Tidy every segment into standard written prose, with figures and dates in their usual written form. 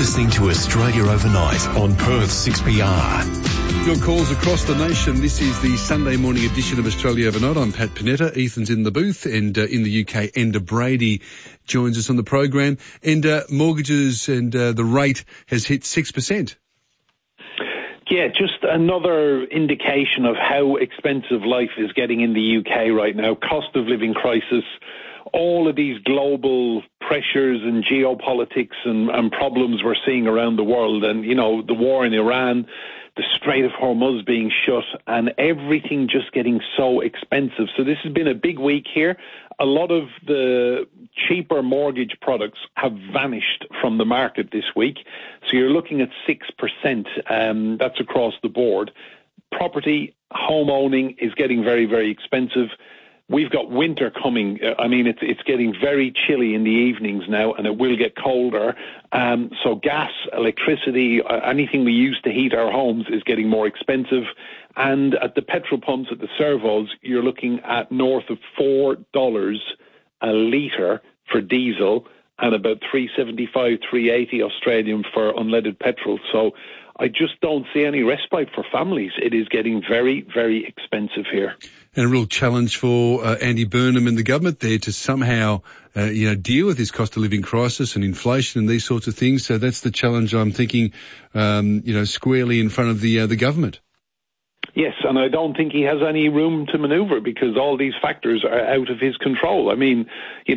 listening to Australia Overnight on Perth 6PR. Your calls across the nation. This is the Sunday morning edition of Australia Overnight. I'm Pat Panetta. Ethan's in the booth, and in the UK, Enda Brady joins us on the program. Enda, mortgages and the rate has hit 6%. Yeah, just another indication of how expensive life is getting in the UK right now. Cost of living crisis, all of these global pressures and geopolitics and problems we're seeing around the world. And, you know, the war in Iran, the Strait of Hormuz being shut, and everything just getting so expensive. So this has been a big week here. A lot of the cheaper mortgage products have vanished from the market this week. So you're looking at 6%. That's across the board. Property, home owning is getting very, very expensive. We've got winter coming. I mean, it's getting very chilly in the evenings now, and it will get colder. So gas, electricity, anything we use to heat our homes is getting more expensive. And at the petrol pumps, at the servos, you're looking at north of $4 a litre for diesel and about $3.75, $3.80 Australian for unleaded petrol. So I just don't see any respite for families. It is getting very, very expensive here. And a real challenge for Andy Burnham and the government there to somehow, deal with this cost of living crisis and inflation and these sorts of things. So that's the challenge I'm thinking, squarely in front of the government. Yes, and I don't think he has any room to manoeuvre because all these factors are out of his control. I mean,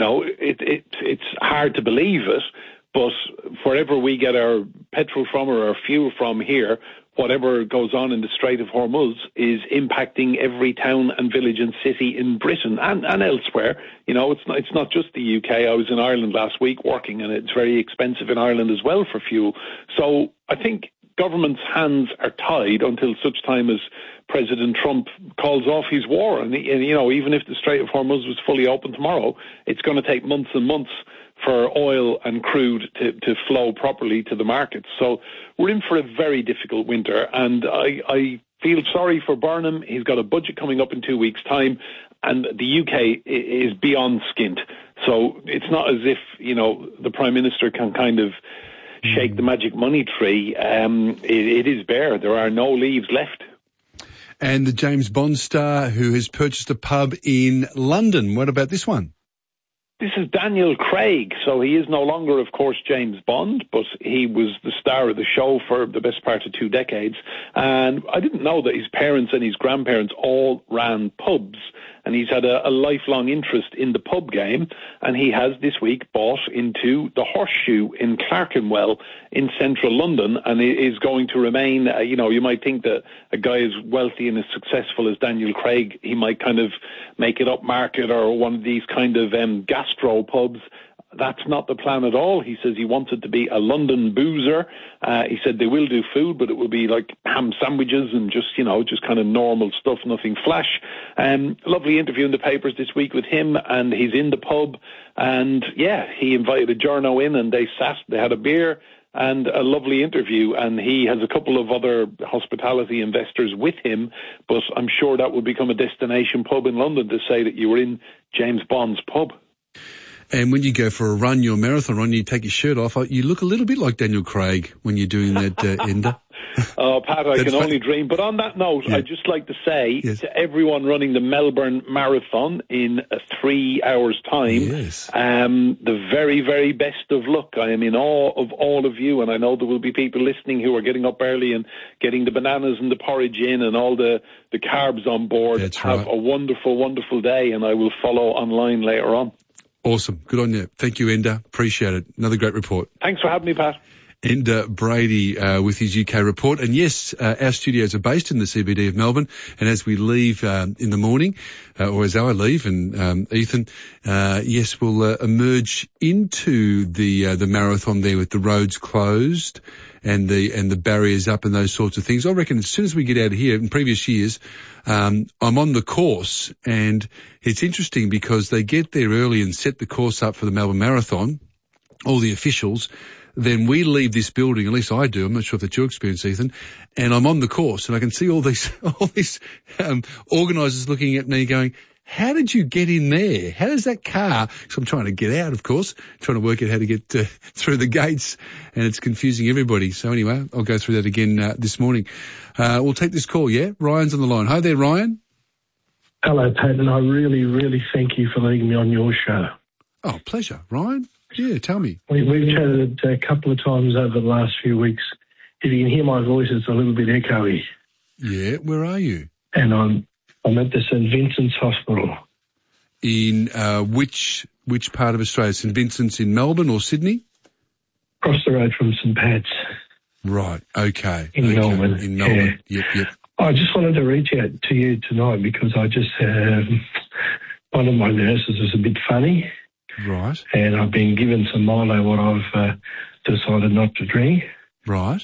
it's hard to believe it, but wherever we get our petrol from or our fuel from here, whatever goes on in the Strait of Hormuz is impacting every town and village and city in Britain and elsewhere. You know, it's not just the UK. I was in Ireland last week working, and it's very expensive in Ireland as well for fuel. So I think government's hands are tied until such time as President Trump calls off his war. And even if the Strait of Hormuz was fully open tomorrow, it's going to take months and months for oil and crude to flow properly to the markets. So we're in for a very difficult winter, and I feel sorry for Burnham. He's got a budget coming up in 2 weeks' time, and the UK is beyond skint. So it's not as if, the Prime Minister can kind of shake the magic money tree. It is bare. There are no leaves left. And the James Bond star who has purchased a pub in London. What about this one? This is Daniel Craig. So he is no longer, of course, James Bond, but he was the star of the show for the best part of 2 decades. And I didn't know that his parents and his grandparents all ran pubs. And he's had a lifelong interest in the pub game. And he has this week bought into the Horseshoe in Clerkenwell in central London, and is going to remain, you might think that a guy as wealthy and as successful as Daniel Craig, he might kind of make it upmarket or one of these kind of gastro pubs. That's not the plan at all. He says he wants it to be a London boozer. He said they will do food, but it will be like ham sandwiches and just kind of normal stuff, nothing flash. Lovely interview in the papers this week with him, and he's in the pub. And yeah, he invited a journo in, and they had a beer and a lovely interview. And he has a couple of other hospitality investors with him, but I'm sure that will become a destination pub in London to say that you were in James Bond's pub. And when you go for a run, your marathon run, you take your shirt off, you look a little bit like Daniel Craig when you're doing that, Enda. Oh, Pat, I can only dream. But on that note, I'd just like to say to everyone running the Melbourne Marathon in 3 hours' time, the very, very best of luck. I am in awe of all of you, and I know there will be people listening who are getting up early and getting the bananas and the porridge in and all the carbs on board. Have a wonderful, wonderful day, and I will follow online later on. Awesome. Good on you. Thank you, Enda. Appreciate it. Another great report. Thanks for having me, Pat. Enda Brady with his UK report. And yes, our studios are based in the CBD of Melbourne. And as we leave in the morning, or as I leave and Ethan, we'll emerge into the marathon there with the roads closed and the barriers up and those sorts of things. I reckon as soon as we get out of here, in previous years, I'm on the course, and it's interesting because they get there early and set the course up for the Melbourne Marathon, all the officials. Then we leave this building, at least I do, I'm not sure if that's your experience, Ethan, and I'm on the course and I can see all these organisers looking at me going, How did you get in there? How does that car, because I'm trying to get out, of course, trying to work out how to get through the gates, and it's confusing everybody. So anyway, I'll go through that again this morning. We'll take this call, yeah? Ryan's on the line. Hi there, Ryan. Hello, Pat, and I really, really thank you for letting me on your show. Oh, pleasure. Ryan? Yeah, tell me. We've chatted a couple of times over the last few weeks. If you can hear my voice, it's a little bit echoey. Yeah, where are you? And I'm at the St Vincent's Hospital. In which part of Australia? St Vincent's in Melbourne or Sydney? Across the road from St Pat's. Right, okay. In Melbourne. In Melbourne, yeah. Yep. I just wanted to reach out to you tonight because I just one of my nurses was a bit funny. Right. And I've been given some Milo, what I've decided not to drink. Right.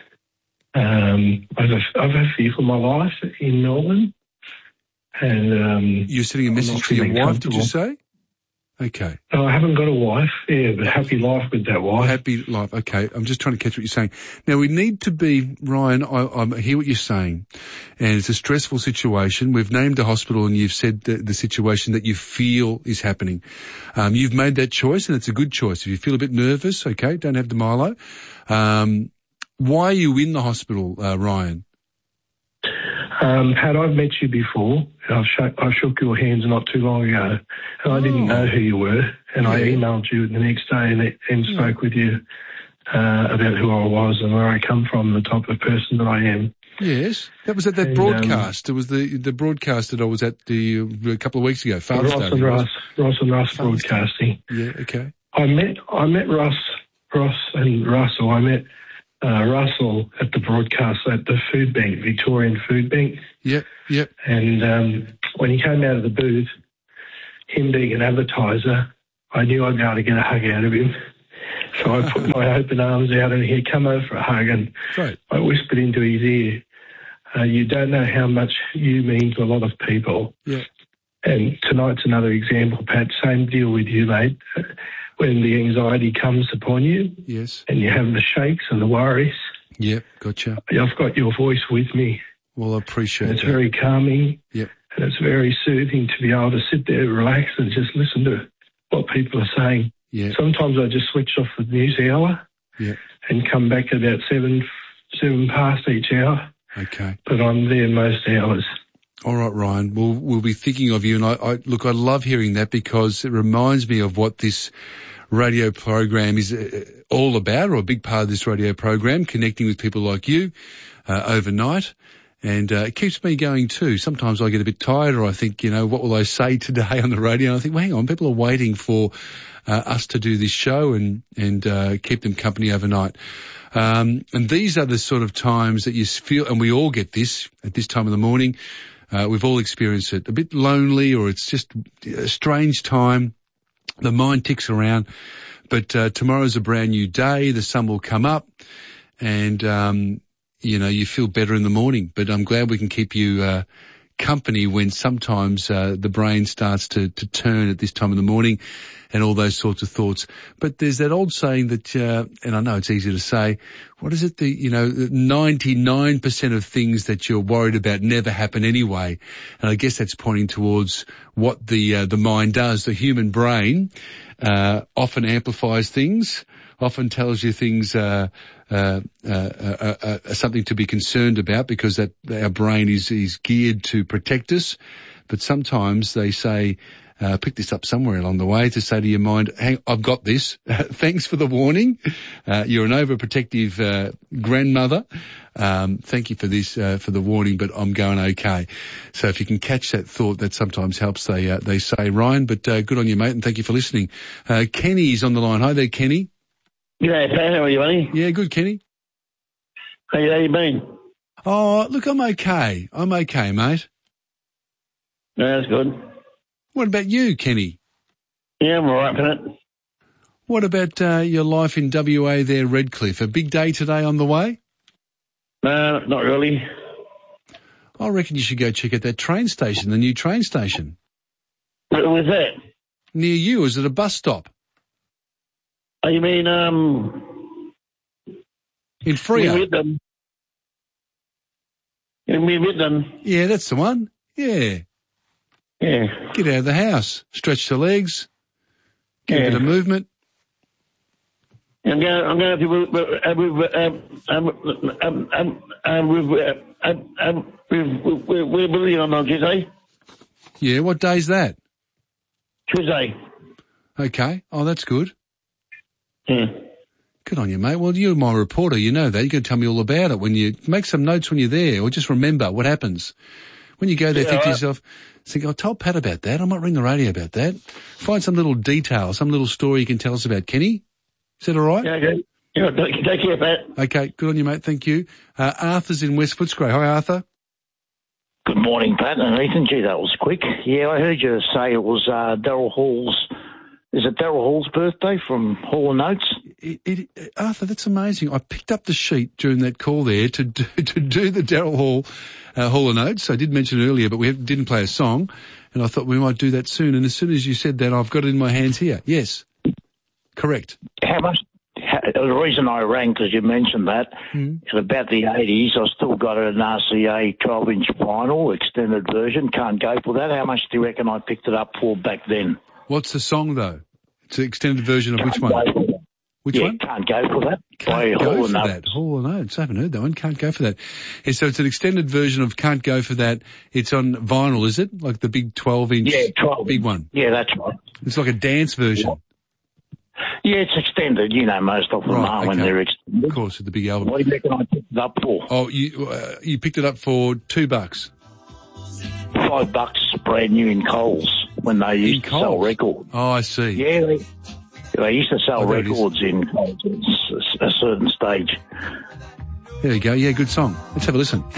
I've had fear for my life in Melbourne. And you're sending a message to your wife, did you say? Okay. No, I haven't got a wife. Yeah, but happy life with that wife. Happy life. Okay. I'm just trying to catch what you're saying. Now we need to be, Ryan, I hear what you're saying, and it's a stressful situation. We've named a hospital and you've said the situation that you feel is happening. You've made that choice and it's a good choice. If you feel a bit nervous, okay, don't have the Milo. Why are you in the hospital, Ryan? Pat, I've met you before. I shook your hands not too long ago, and I didn't know who you were. And I emailed you the next day and spoke with you about who I was and where I come from, the type of person that I am. Yes, that was at that broadcast. It was the broadcast that I was at a couple of weeks ago. Father's Day. Ross and Russ Broadcasting. Yeah, okay. I met Ross and Russell. I met Russell at the broadcast at the food bank, Victorian Food Bank. Yep. And when he came out of the booth, him being an advertiser, I knew I'd be able to get a hug out of him. So I put my open arms out and he'd come over for a hug, and I whispered into his ear, you don't know how much you mean to a lot of people. Yeah. And tonight's another example, Pat, same deal with you, mate. When the anxiety comes upon you, yes, and you have the shakes and the worries. Yep, gotcha. I've got your voice with me. Well, I appreciate and it's that. very calming. Yep. And it's very soothing to be able to sit there, relax, and just listen to what people are saying. Yeah. Sometimes I just switch off the news hour. Yeah. And come back about seven past each hour. Okay. But I'm there most hours. All right, Ryan. We'll be thinking of you, and I love hearing that because it reminds me of what this radio program is all about, or a big part of this radio program, connecting with people like you overnight. And it keeps me going too. Sometimes I get a bit tired, or I think, what will I say today on the radio? And I think, well, hang on, people are waiting for us to do this show and keep them company overnight. And these are the sort of times that you feel, and we all get this at this time of the morning. We've all experienced it. A bit lonely, or it's just a strange time. The mind ticks around, but tomorrow's a brand new day. The sun will come up, and you feel better in the morning. But I'm glad we can keep you company when sometimes the brain starts to turn at this time of the morning, and all those sorts of thoughts. But there's that old saying that, and I know it's easy to say, what is it? 99% of things that you're worried about never happen anyway. And I guess that's pointing towards what the mind does. The human brain often amplifies things, often tells you things something to be concerned about, because that our brain is geared to protect us. But sometimes they say, pick this up somewhere along the way, to say to your mind, hey, I've got this. Thanks for the warning. You're an overprotective grandmother. Thank you for this, for the warning, but I'm going okay. So if you can catch that thought, that sometimes helps, they say, Ryan. But good on you, mate, and thank you for listening. Kenny's on the line. Hi there, Kenny. G'day, Pat. How are you, buddy? Yeah, good, Kenny. How you been? Oh, look, I'm okay. I'm okay, mate. No, that's good. What about you, Kenny? Yeah, I'm all right, Pat. What about your life in WA there, Redcliffe? A big day today on the way? No, not really. I reckon you should go check out that train station, the new train station. Where was that? Near you. Is it a bus stop? Oh, you mean, in Freo? In Midland. Yeah, that's the one. Yeah. Yeah. Get out of the house. Stretch the legs. Get a bit of movement. I'm going to have to we're Willie on Tuesday. Yeah, what day's that? Tuesday. Okay. Oh, that's good. Yeah. Good on you, mate. Well, you're my reporter. You know that. You can tell me all about it. When you make some notes when you're there, or just remember what happens. When you go there, think to yourself, I told Pat about that. I might ring the radio about that. Find some little detail, some little story you can tell us about. Kenny? Is that all right? Yeah, okay. Yeah, take care, Pat. Okay, good on you, mate. Thank you. Arthur's in West Footscray. Hi, Arthur. Good morning, Pat and Ethan. Gee, that was quick. Yeah, I heard you say it was Daryl Hall's. Is it Daryl Hall's birthday from Hall and Oates? Arthur, that's amazing. I picked up the sheet during that call there to do the Daryl Hall Hall and Oates. I did mention it earlier, but we didn't play a song, and I thought we might do that soon. And as soon as you said that, I've got it in my hands here. Yes, correct. How much? The reason I rang, because you mentioned that, at about the 80s, I still got an RCA 12-inch vinyl, extended version. Can't go for that. How much do you reckon I picked it up for back then? What's the song, though? It's an extended version of which one? Which one? Can't go for that. Can't go for that. Hall and Oates. I haven't heard that one. Can't go for that. Yeah, so it's an extended version of Can't Go For That. It's on vinyl, is it? Like the big 12-inch? Yeah, 12. Big one. Yeah, that's right. It's like a dance version. Yeah, it's extended. You know, most of them are when they're extended. Of course, with the big album. What do you reckon I picked it up for? Oh, you picked it up for $2. $5 brand new in Coles when they used to sell records. Oh, I see. Yeah, they used to sell records in Coles at a certain stage. There you go. Yeah, good song. Let's have a listen.